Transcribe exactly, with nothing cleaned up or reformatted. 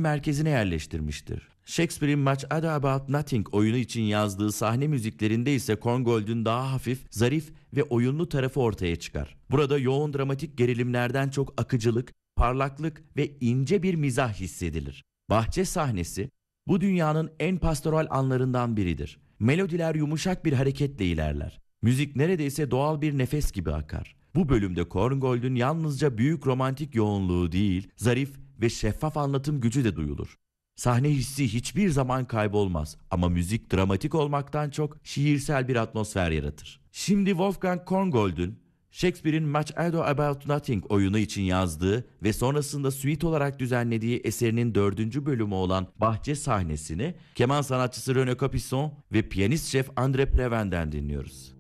merkezine yerleştirmiştir. Shakespeare'in Much Ado About Nothing oyunu için yazdığı sahne müziklerinde ise Korngold'un daha hafif, zarif ve oyunlu tarafı ortaya çıkar. Burada yoğun dramatik gerilimlerden çok akıcılık, parlaklık ve ince bir mizah hissedilir. Bahçe sahnesi bu dünyanın en pastoral anlarından biridir. Melodiler yumuşak bir hareketle ilerler. Müzik neredeyse doğal bir nefes gibi akar. Bu bölümde Korngold'un yalnızca büyük romantik yoğunluğu değil, zarif ve şeffaf anlatım gücü de duyulur. Sahne hissi hiçbir zaman kaybolmaz ama müzik dramatik olmaktan çok şiirsel bir atmosfer yaratır. Şimdi Wolfgang Korngold'un Shakespeare'in Much Ado About Nothing oyunu için yazdığı ve sonrasında suite olarak düzenlediği eserinin dördüncü bölümü olan Bahçe sahnesini keman sanatçısı René Capuçon ve piyanist şef André Preven'den dinliyoruz.